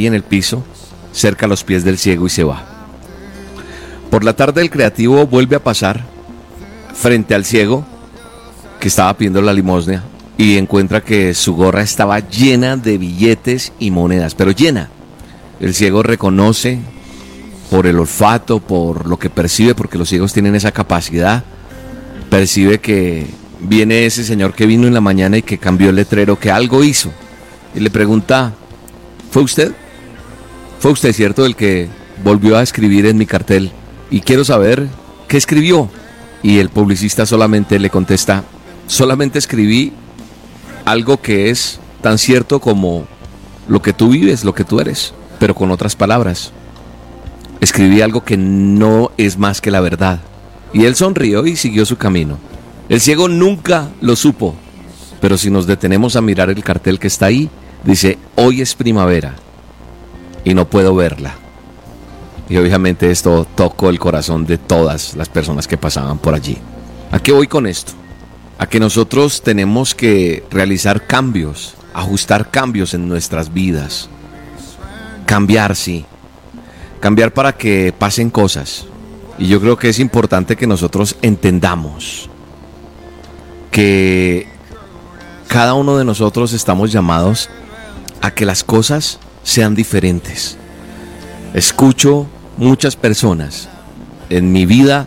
en el piso, cerca a los pies del ciego y se va. Por la tarde el creativo vuelve a pasar frente al ciego que estaba pidiendo la limosna y encuentra que su gorra estaba llena de billetes y monedas, pero llena. El ciego reconoce por el olfato, por lo que percibe, porque los ciegos tienen esa capacidad, percibe que viene ese señor que vino en la mañana y que cambió el letrero, que algo hizo, y le pregunta: ¿fue usted? ¿Fue usted, cierto, el que volvió a escribir en mi cartel? Y quiero saber qué escribió. Y el publicista solamente le contesta: solamente escribí algo que es tan cierto como lo que tú vives, lo que tú eres, pero con otras palabras. Escribí algo que no es más que la verdad. Y él sonrió y siguió su camino. El ciego nunca lo supo, pero si nos detenemos a mirar el cartel que está ahí, dice: hoy es primavera y no puedo verla. Y obviamente esto tocó el corazón de todas las personas que pasaban por allí. ¿A qué voy con esto? A que nosotros tenemos que realizar cambios, ajustar cambios en nuestras vidas. Cambiar, sí. Cambiar para que pasen cosas. Y yo creo que es importante que nosotros entendamos que cada uno de nosotros estamos llamados a que las cosas sean diferentes. Escucho muchas personas en mi vida,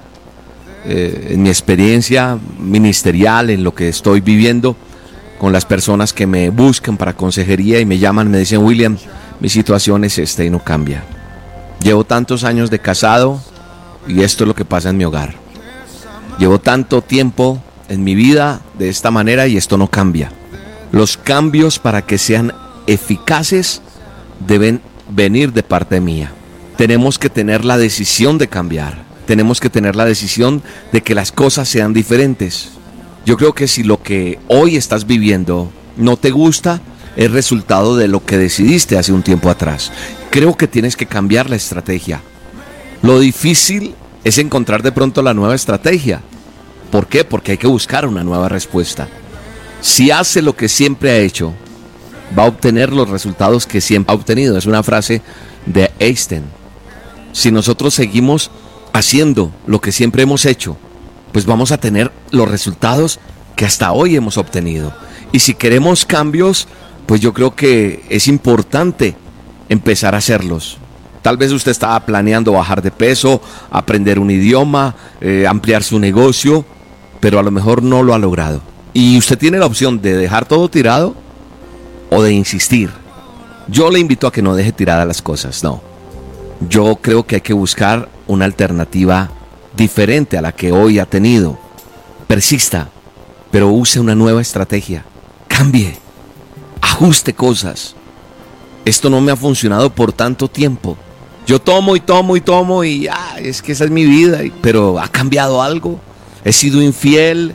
en mi experiencia ministerial, en lo que estoy viviendo, con las personas que me buscan para consejería y me llaman, me dicen: William, mi situación es esta y no cambia. Llevo tantos años de casado y esto es lo que pasa en mi hogar. Llevo tanto tiempo en mi vida de esta manera y esto no cambia. Los cambios, para que sean eficaces, deben venir de parte mía. Tenemos que tener la decisión de cambiar. Tenemos que tener la decisión de que las cosas sean diferentes. Yo creo que si lo que hoy estás viviendo no te gusta, es resultado de lo que decidiste hace un tiempo atrás. Creo que tienes que cambiar la estrategia. Lo difícil es encontrar de pronto la nueva estrategia. ¿Por qué? Porque hay que buscar una nueva respuesta. Si hace lo que siempre ha hecho, va a obtener los resultados que siempre ha obtenido. Es una frase de Einstein. Si nosotros seguimos haciendo lo que siempre hemos hecho, pues vamos a tener los resultados que hasta hoy hemos obtenido. Y si queremos cambios, pues yo creo que es importante empezar a hacerlos. Tal vez usted estaba planeando bajar de peso, aprender un idioma, ampliar su negocio, pero a lo mejor no lo ha logrado. Y usted tiene la opción de dejar todo tirado o de insistir. Yo le invito a que no deje tiradas las cosas, no. Yo creo que hay que buscar una alternativa diferente a la que hoy ha tenido. Persista, pero use una nueva estrategia. Cambie, ajuste cosas. Esto no me ha funcionado por tanto tiempo. Yo tomo y tomo y tomo y es que esa es mi vida. Pero ¿ha cambiado algo? He sido infiel,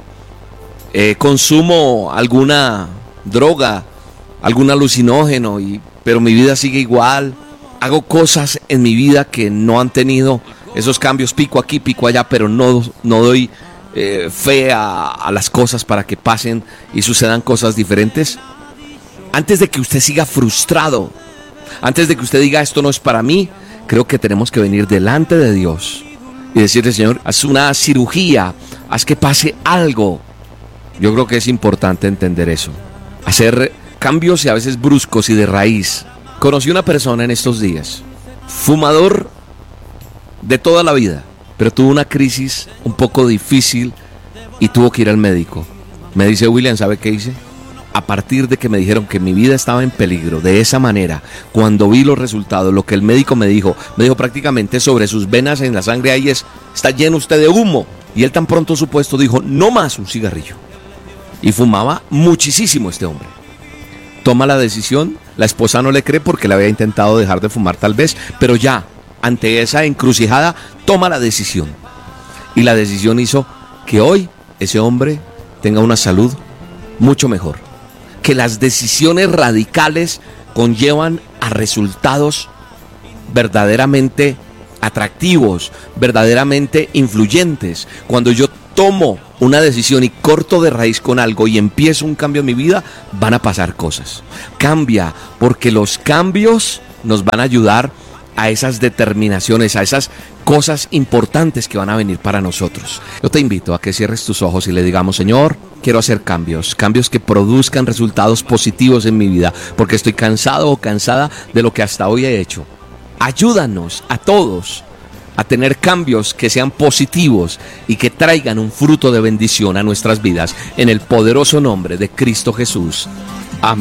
consumo alguna droga, algún alucinógeno, pero mi vida sigue igual. Hago cosas en mi vida que no han tenido esos cambios, pico aquí, pico allá, pero no doy fe a las cosas para que pasen y sucedan cosas diferentes. Antes de que usted siga frustrado, antes de que usted diga esto no es para mí, creo que tenemos que venir delante de Dios y decirle: Señor, haz una cirugía, haz que pase algo. Yo creo que es importante entender eso, hacer cambios y a veces bruscos y de raíz. Conocí una persona en estos días, fumador de toda la vida, pero tuvo una crisis un poco difícil y tuvo que ir al médico. Me dice: William, ¿sabe qué hice? A partir de que me dijeron que mi vida estaba en peligro, de esa manera, cuando vi los resultados, lo que el médico me dijo prácticamente sobre sus venas en la sangre, ahí está lleno usted de humo. Y él tan pronto supuesto dijo: no más un cigarrillo. Y fumaba muchísimo este hombre. Toma la decisión, la esposa no le cree porque le había intentado dejar de fumar tal vez, pero ya, ante esa encrucijada, toma la decisión. Y la decisión hizo que hoy ese hombre tenga una salud mucho mejor. Que las decisiones radicales conllevan a resultados verdaderamente atractivos, verdaderamente influyentes. Cuando yo tomo una decisión y corto de raíz con algo y empiezo un cambio en mi vida, van a pasar cosas. Cambia, porque los cambios nos van a ayudar a esas determinaciones, a esas cosas importantes que van a venir para nosotros. Yo te invito a que cierres tus ojos y le digamos: Señor, quiero hacer cambios que produzcan resultados positivos en mi vida, porque estoy cansado o cansada de lo que hasta hoy he hecho. Ayúdanos a todos a tener cambios que sean positivos y que traigan un fruto de bendición a nuestras vidas, en el poderoso nombre de Cristo Jesús.